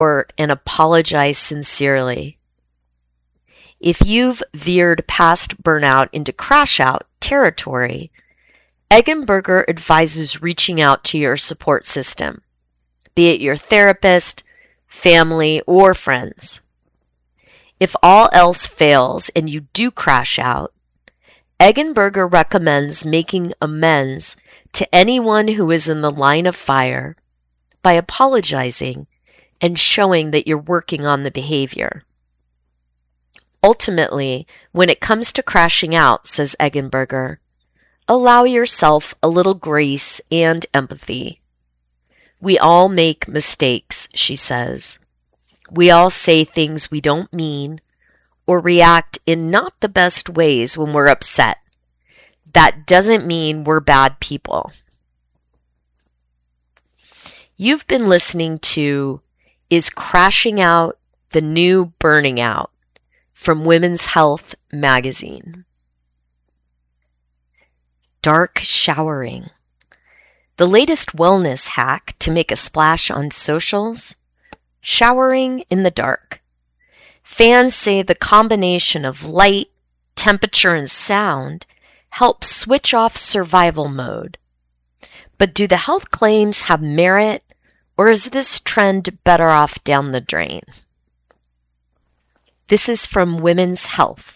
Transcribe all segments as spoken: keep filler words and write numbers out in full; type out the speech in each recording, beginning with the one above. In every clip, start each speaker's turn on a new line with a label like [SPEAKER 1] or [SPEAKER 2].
[SPEAKER 1] and apologize sincerely. If you've veered past burnout into crash-out territory, Eggenberger advises reaching out to your support system, be it your therapist, family, or friends. If all else fails and you do crash out, Eggenberger recommends making amends to anyone who is in the line of fire by apologizing and showing that you're working on the behavior. Ultimately, when it comes to crashing out, says Eggenberger, allow yourself a little grace and empathy. We all make mistakes, she says. We all say things we don't mean or react in not the best ways when we're upset. That doesn't mean we're bad people. You've been listening to Is Crashing Out the New Burning Out? From Women's Health magazine. Dark showering. The latest wellness hack to make a splash on socials? Showering in the dark. Fans say the combination of light, temperature, and sound helps switch off survival mode. But do the health claims have merit, or is this trend better off down the drain? This is from Women's Health.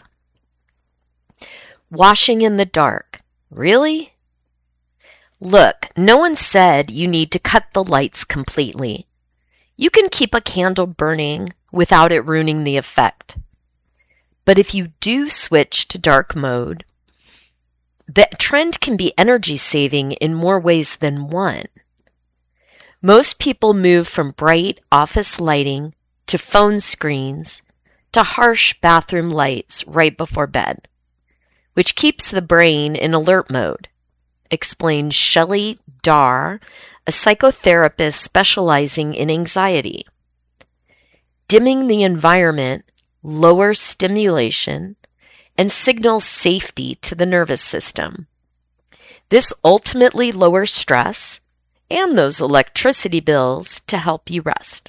[SPEAKER 1] Washing in the dark. Really? Look, no one said you need to cut the lights completely. You can keep a candle burning without it ruining the effect. But if you do switch to dark mode, the trend can be energy saving in more ways than one. Most people move from bright office lighting to phone screens to harsh bathroom lights right before bed, which keeps the brain in alert mode, explains Shelley Darr, a psychotherapist specializing in anxiety. Dimming the environment lowers stimulation and signals safety to the nervous system. This ultimately lowers stress and those electricity bills to help you rest.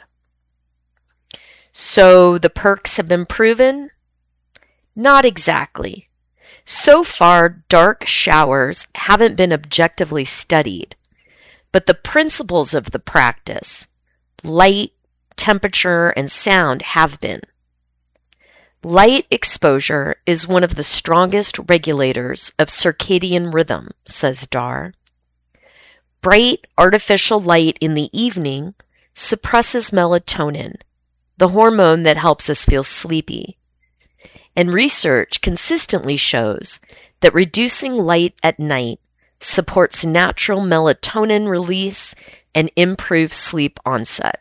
[SPEAKER 1] So the perks have been proven? Not exactly. So far, dark showers haven't been objectively studied, but the principles of the practice, light, temperature, and sound have been. Light exposure is one of the strongest regulators of circadian rhythm, says Darr. Bright artificial light in the evening suppresses melatonin, the hormone that helps us feel sleepy. And research consistently shows that reducing light at night supports natural melatonin release and improves sleep onset.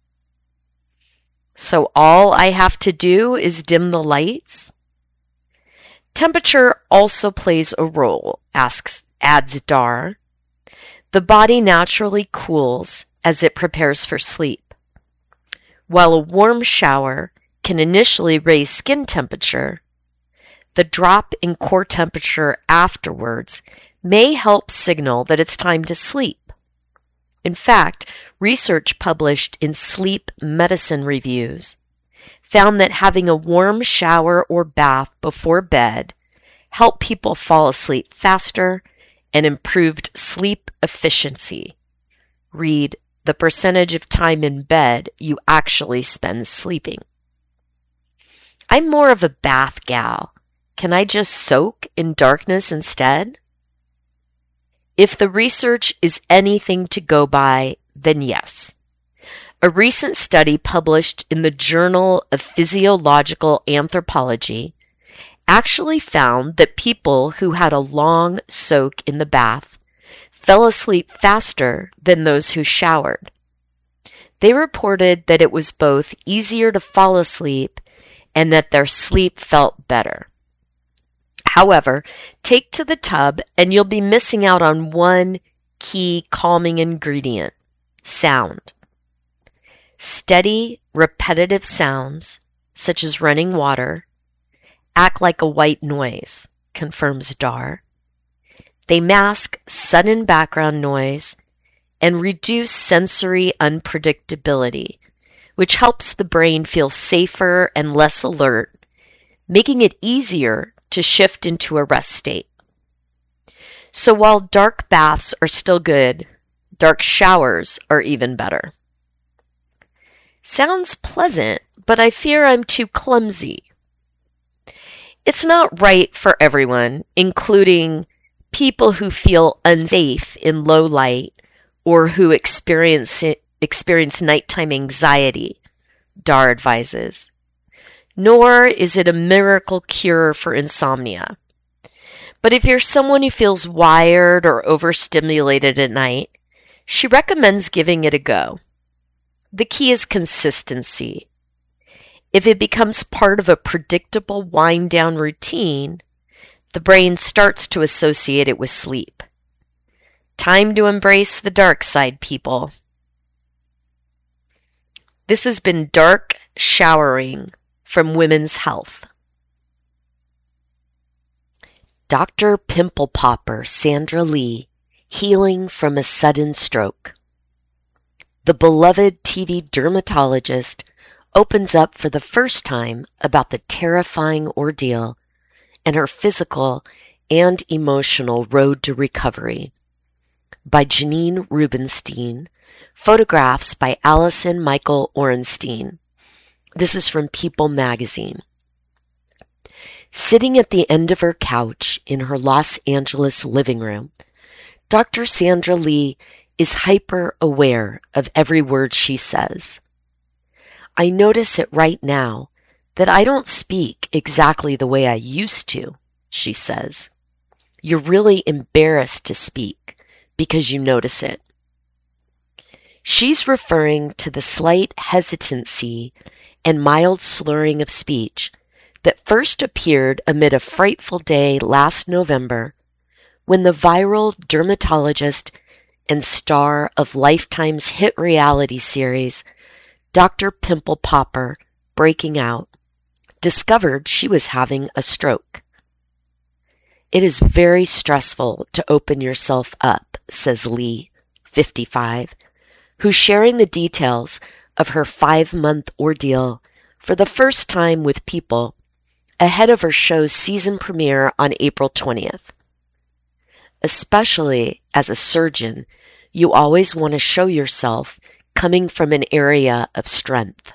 [SPEAKER 1] So all I have to do is dim the lights? Temperature also plays a role, asks, adds Darr. The body naturally cools as it prepares for sleep. While a warm shower can initially raise skin temperature, the drop in core temperature afterwards may help signal that it's time to sleep. In fact, research published in Sleep Medicine Reviews found that having a warm shower or bath before bed helped people fall asleep faster and improved sleep efficiency. Read the percentage of time in bed you actually spend sleeping. I'm more of a bath gal. Can I just soak in darkness instead? If the research is anything to go by, then yes. A recent study published in the Journal of Physiological Anthropology actually found that people who had a long soak in the bath fell asleep faster than those who showered. They reported that it was both easier to fall asleep and that their sleep felt better. However, take to the tub and you'll be missing out on one key calming ingredient: sound. Steady, repetitive sounds, such as running water, act like a white noise, confirms Darr. They mask sudden background noise and reduce sensory unpredictability, which helps the brain feel safer and less alert, making it easier to shift into a rest state. So while dark baths are still good, dark showers are even better. Sounds pleasant, but I fear I'm too clumsy. It's not right for everyone, including people who feel unsafe in low light or who experience experience nighttime anxiety, Dar advises. Nor is it a miracle cure for insomnia. But if you're someone who feels wired or overstimulated at night, she recommends giving it a go. The key is consistency. If it becomes part of a predictable wind-down routine, the brain starts to associate it with sleep. Time to embrace the dark side, people. This has been Dark Showering from Women's Health. Doctor Pimple Popper Sandra Lee, healing from a sudden stroke. The beloved T V dermatologist opens up for the first time about the terrifying ordeal and her physical and emotional road to recovery. By Janine Rubenstein, photographs by Allison Michael Orenstein. This is from People magazine. Sitting at the end of her couch in her Los Angeles living room, Doctor Sandra Lee is hyper-aware of every word she says. I notice it right now that I don't speak exactly the way I used to, she says. You're really embarrassed to speak because you notice it. She's referring to the slight hesitancy and mild slurring of speech that first appeared amid a frightful day last November when the viral dermatologist and star of Lifetime's hit reality series, Doctor Pimple Popper, Breaking Out, discovered she was having a stroke. It is very stressful to open yourself up, says Lee, fifty-five, who's sharing the details of her five-month ordeal for the first time with People ahead of her show's season premiere on April twentieth. Especially as a surgeon, you always want to show yourself coming from an area of strength.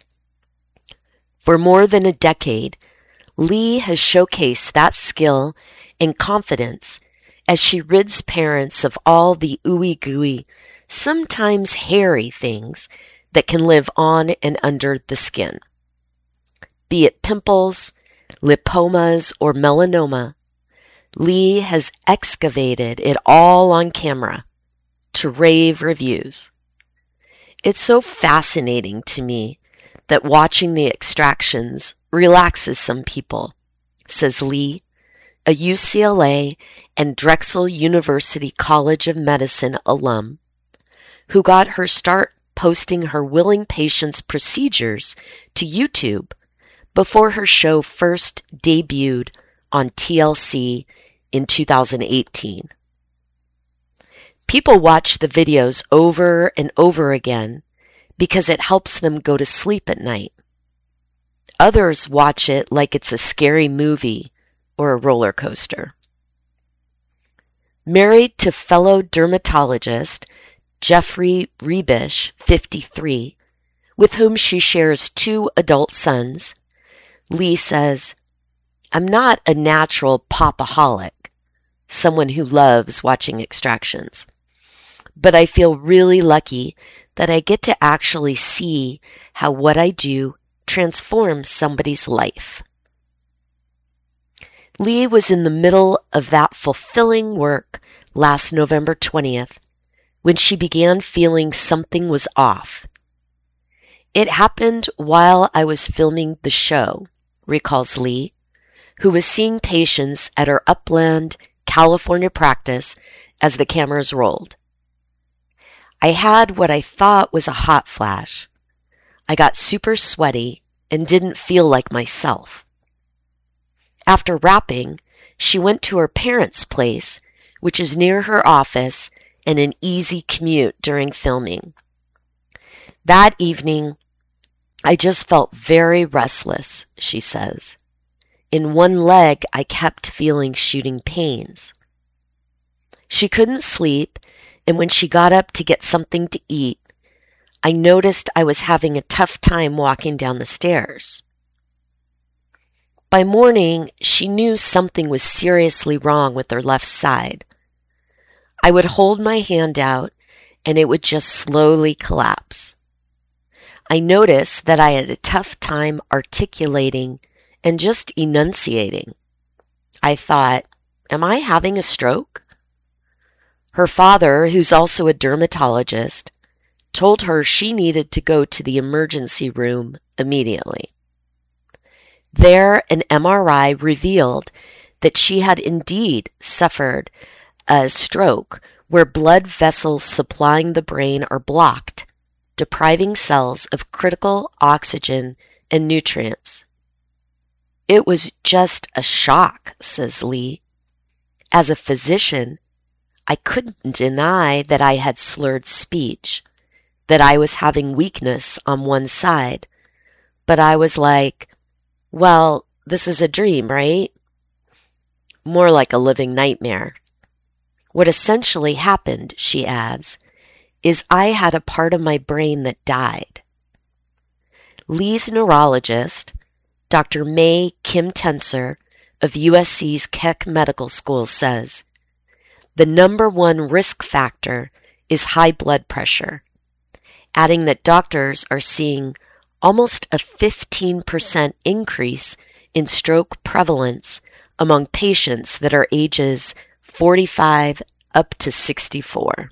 [SPEAKER 1] For more than a decade, Lee has showcased that skill and confidence as she rids parents of all the ooey-gooey, sometimes hairy things that can live on and under the skin. Be it pimples, lipomas, or melanoma, Lee has excavated it all on camera to rave reviews. It's so fascinating to me that watching the extractions relaxes some people, says Lee, a U C L A and Drexel University College of Medicine alum, who got her start posting her willing patients' procedures to YouTube before her show first debuted on T L C in two thousand eighteen. People watch the videos over and over again because it helps them go to sleep at night. Others watch it like it's a scary movie or a roller coaster. Married to fellow dermatologist Jeffrey Rebish, fifty-three, with whom she shares two adult sons, Lee says, I'm not a natural popaholic, someone who loves watching extractions, but I feel really lucky that I get to actually see how what I do transforms somebody's life. Lee was in the middle of that fulfilling work last November twentieth when she began feeling something was off. It happened while I was filming the show, recalls Lee, who was seeing patients at her Upland, California practice as the cameras rolled. I had what I thought was a hot flash. I got super sweaty and didn't feel like myself. After wrapping, she went to her parents' place, which is near her office and an easy commute during filming. That evening, I just felt very restless, she says. In one leg, I kept feeling shooting pains. She couldn't sleep, and when she got up to get something to eat, I noticed I was having a tough time walking down the stairs. By morning, she knew something was seriously wrong with her left side. I would hold my hand out, and it would just slowly collapse. I noticed that I had a tough time articulating and just enunciating. I thought, am I having a stroke? Her father, who's also a dermatologist, told her she needed to go to the emergency room immediately. There, an M R I revealed that she had indeed suffered a stroke where blood vessels supplying the brain are blocked, depriving cells of critical oxygen and nutrients. It was just a shock, says Lee. As a physician, I couldn't deny that I had slurred speech, that I was having weakness on one side, but I was like, well, this is a dream, right? More like a living nightmare. What essentially happened, she adds, is I had a part of my brain that died. Lee's neurologist, Doctor May Kim Tenser of U S C's Keck Medical School, says, the number one risk factor is high blood pressure, adding that doctors are seeing almost a fifteen percent increase in stroke prevalence among patients that are ages forty-five up to sixty-four.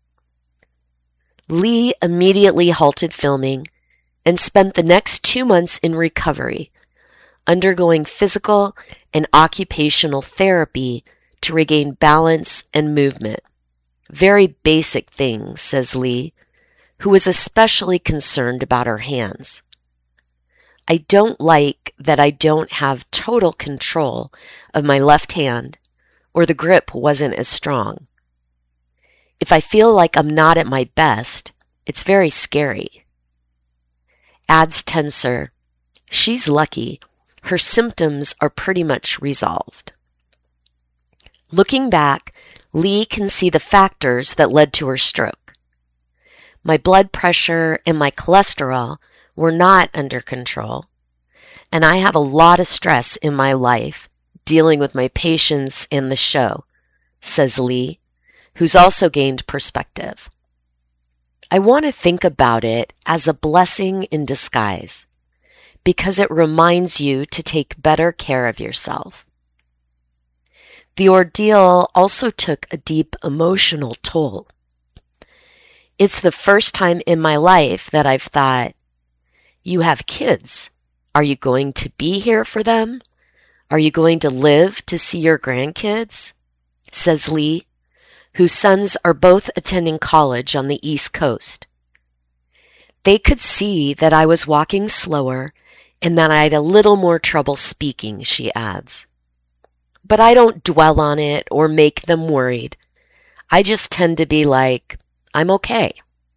[SPEAKER 1] Lee immediately halted filming and spent the next two months in recovery, undergoing physical and occupational therapy to regain balance and movement. Very basic things, says Lee, who was especially concerned about her hands. I don't like that I don't have total control of my left hand, or the grip wasn't as strong. If I feel like I'm not at my best, it's very scary. Adds Tenser, she's lucky. Her symptoms are pretty much resolved. Looking back, Lee can see the factors that led to her stroke. My blood pressure and my cholesterol were not under control, and I have a lot of stress in my life dealing with my patients in the show, says Lee, who's also gained perspective. I want to think about it as a blessing in disguise because it reminds you to take better care of yourself. The ordeal also took a deep emotional toll. It's the first time in my life that I've thought, you have kids. Are you going to be here for them? Are you going to live to see your grandkids? Says Lee, whose sons are both attending college on the East Coast. They could see that I was walking slower and that I had a little more trouble speaking, she adds. But I don't dwell on it or make them worried. I just tend to be like, I'm okay.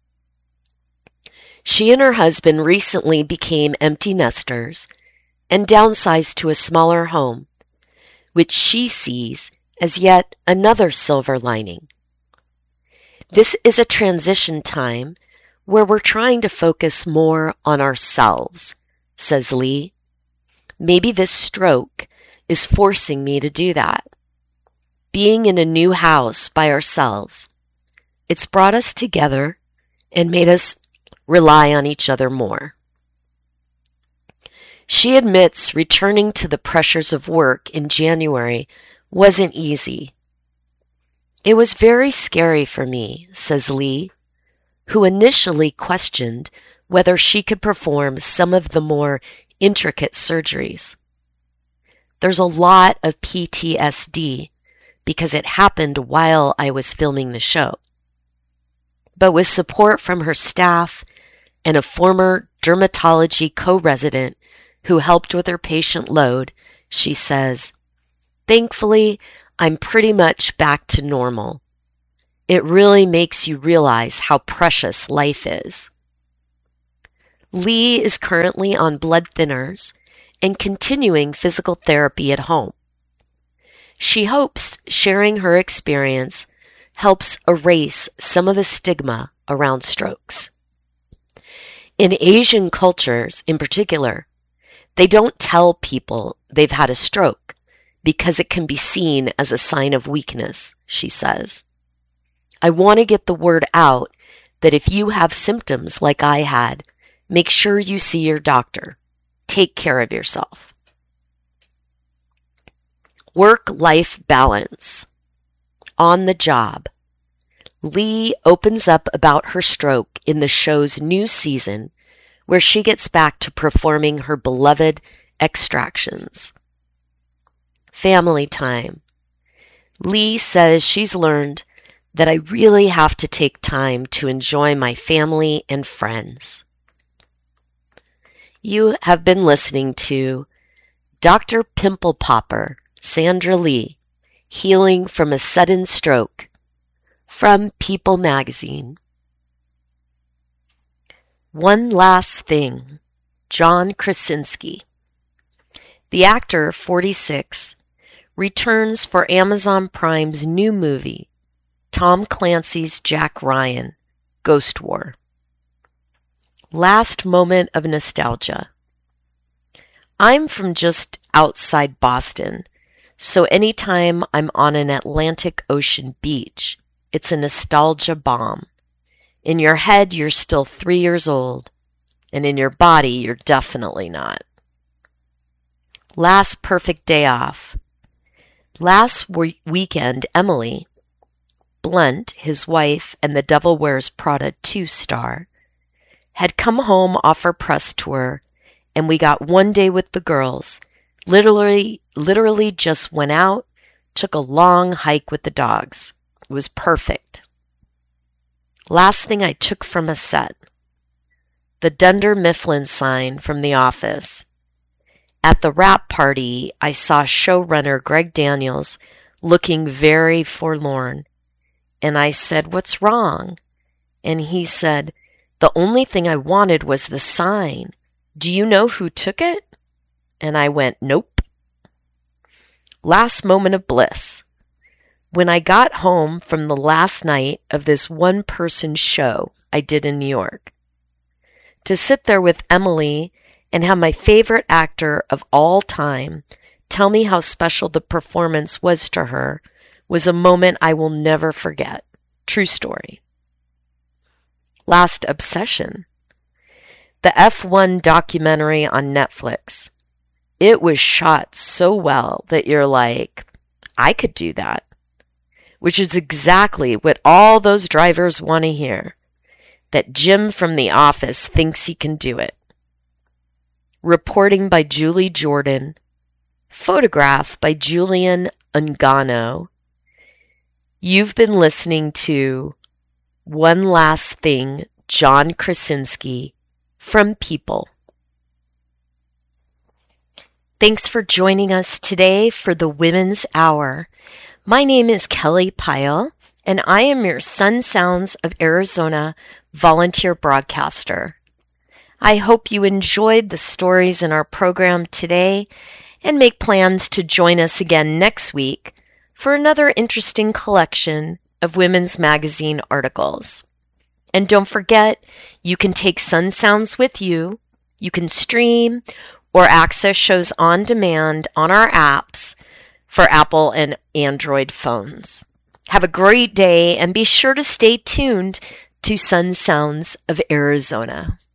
[SPEAKER 1] She and her husband recently became empty nesters and downsized to a smaller home, which she sees as yet another silver lining. This is a transition time where we're trying to focus more on ourselves, says Lee. Maybe this stroke is forcing me to do that. Being in a new house by ourselves, it's brought us together and made us rely on each other more. She admits returning to the pressures of work in January wasn't easy. It was very scary for me, says Lee, who initially questioned whether she could perform some of the more intricate surgeries. There's a lot of P T S D because it happened while I was filming the show. But with support from her staff and a former dermatology co-resident who helped with her patient load, she says, thankfully, I'm pretty much back to normal. It really makes you realize how precious life is. Lee is currently on blood thinners and continuing physical therapy at home. She hopes sharing her experience helps erase some of the stigma around strokes. In Asian cultures in particular, they don't tell people they've had a stroke because it can be seen as a sign of weakness, she says. I want to get the word out that if you have symptoms like I had, make sure you see your doctor. Take care of yourself. Work-life balance. On the job. Lee opens up about her stroke in the show's new season, where she gets back to performing her beloved extractions. Family time. Lee says she's learned that I really have to take time to enjoy my family and friends. You have been listening to Doctor Pimple Popper, Sandra Lee, Healing from a Sudden Stroke, from People Magazine. One Last Thing, John Krasinski. The actor, forty-six, returns for Amazon Prime's new movie, Tom Clancy's Jack Ryan, Ghost War. Last moment of nostalgia. I'm from just outside Boston, so anytime I'm on an Atlantic Ocean beach, it's a nostalgia bomb. In your head, you're still three years old, and in your body, you're definitely not. Last perfect day off. Last we- weekend, Emily Blunt, his wife and the Devil Wears Prada two star, had come home off her press tour, and we got one day with the girls. Literally, literally just went out, took a long hike with the dogs. It was perfect. Last thing I took from a set. The Dunder Mifflin sign from The Office. At the wrap party, I saw showrunner Greg Daniels looking very forlorn. And I said, "What's wrong?" And he said, "The only thing I wanted was the sign. Do you know who took it?" And I went, "Nope." Last moment of bliss. When I got home from the last night of this one-person show I did in New York, to sit there with Emily and have my favorite actor of all time tell me how special the performance was to her was a moment I will never forget. True story. Last obsession. The F one documentary on Netflix. It was shot so well that you're like, I could do that. Which is exactly what all those drivers want to hear. That Jim from The Office thinks he can do it. Reporting by Julie Jordan. Photograph by Julian Ungano. You've been listening to One Last Thing, John Krasinski, from People. Thanks for joining us today for the Women's Hour. My name is Kelly Pyle, and I am your Sun Sounds of Arizona volunteer broadcaster. I hope you enjoyed the stories in our program today and make plans to join us again next week for another interesting collection of Women's Magazine articles. And don't forget, you can take Sun Sounds with you, you can stream or access shows on demand on our apps for Apple and Android phones. Have a great day and be sure to stay tuned to Sun Sounds of Arizona.